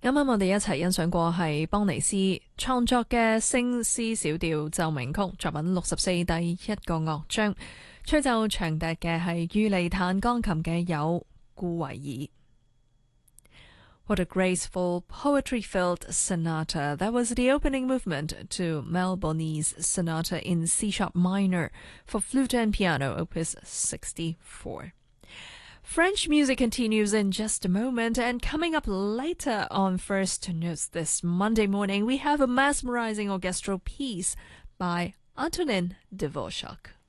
啱啱我哋一齊欣賞過係邦尼斯創作嘅升 C 小調奏鳴曲作品64第一個樂章，吹奏長笛嘅係預嚟彈鋼琴嘅有顧維爾。What a graceful, poetry-filled sonata. That was the opening movement to Melbourne's Sonata in C-sharp minor for flute and piano, opus 64. French music continues in just a moment, and coming up later on First Notes this Monday morning, we have a mesmerizing orchestral piece by Antonin Dvorak.